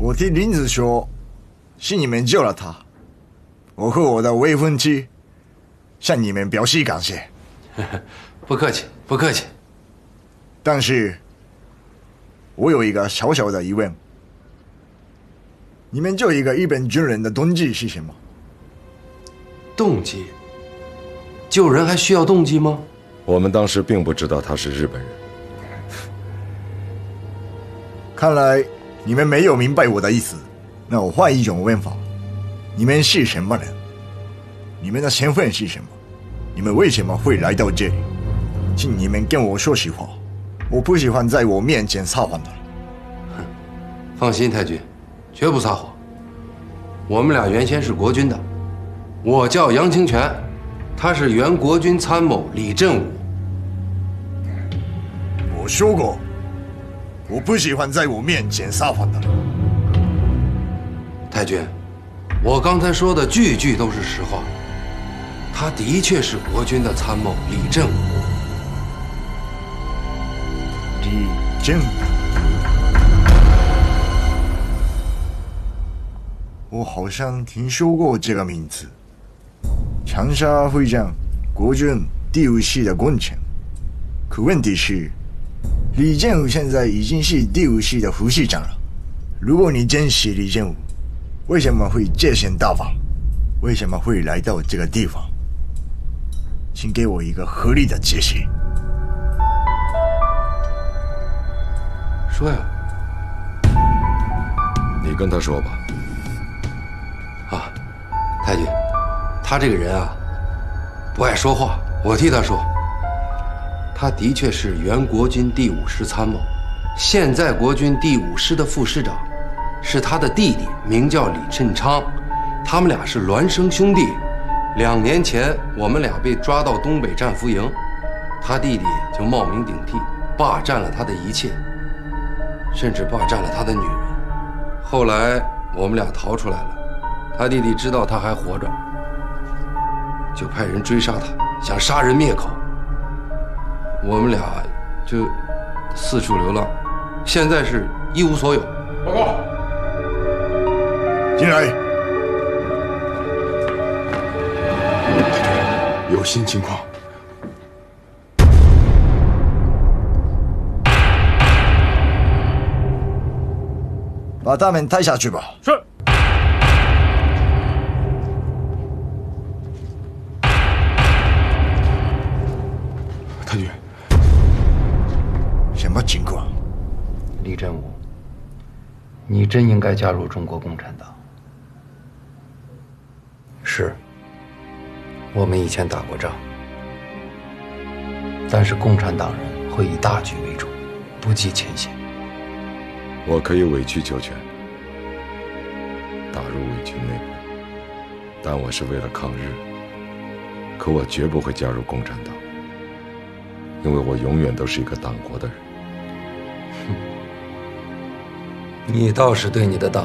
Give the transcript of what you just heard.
我听林子说，是你们救了他，我和我的未婚妻向你们表示感谢。 不客气，不客气。 但是，我有一个小小的疑问：你们救一个日本军人的动机是什么？ 动机？救人还需要动机吗？ 我们当时并不知道他是日本人。 看来你们没有明白我的意思。那我换一种问法：你们是什么人？你们的身份是什么？你们为什么会来到这里？请你们跟我说实话，我不喜欢在我面前撒谎的。 放心，太君，绝不撒谎。我们俩原先是国军的，我叫杨清泉，他是原国军参谋李振武。 我说过，我不喜欢在我面前撒谎的。 太君，我刚才说的句句都是实话。他的确是国军的参谋李振武。 李振武，我好像听说过这个名字。长沙会战，国军第5师的功臣。可问题是，李振武现在已经是第5师的副师长了。如果你真是李振武，为什么会借钱大方？为什么会来到这个地方？请给我一个合理的解释。 说呀。 你跟他说吧。 啊，太君，他这个人啊，不爱说话，我替他说。他的确是原国军第5师参谋，现在国军第5师的副师长是他的弟弟，名叫李振昌，他们俩是孪生兄弟。2年前，我们俩被抓到东北战俘营，他弟弟就冒名顶替，霸占了他的一切，甚至霸占了他的女人。后来我们俩逃出来了，他弟弟知道他还活着，就派人追杀他，想杀人灭口。我们俩就四处流浪，现在是一无所有。 报告， 进来。 有新情况。 把他们抬下去吧。 是。太君， 什么情况？ 李振武，你真应该加入中国共产党。是，我们以前打过仗，但是共产党人会以大局为重，不计前嫌。 我可以委曲求全，打入伪军内部，但我是为了抗日。可我绝不会加入共产党，因为我永远都是一个党国的人。 你倒是对你的党